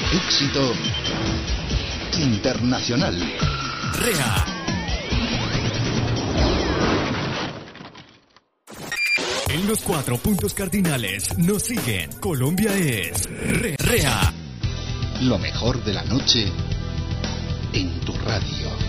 Éxito internacional. Rea. En los 4 puntos cardinales nos siguen. Colombia es Rea. Lo mejor de la noche en tu radio.